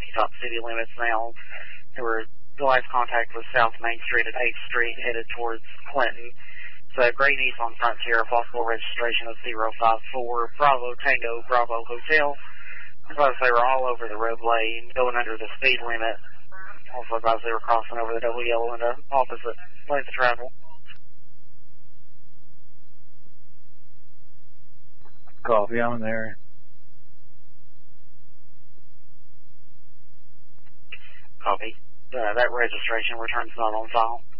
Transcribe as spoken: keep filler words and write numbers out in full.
Rocky Top city limits now. They were, the last contact was South Main Street at eighth Street, headed towards Clinton. So Great Eastern Frontier, possible registration of zero five four, Bravo Tango, Bravo Hotel. Because they were all over the roadway and going under the speed limit. Also because they were crossing over the double yellow in the opposite lanes of travel. Copy, I'm there. Copy. Uh, that registration return's not on file.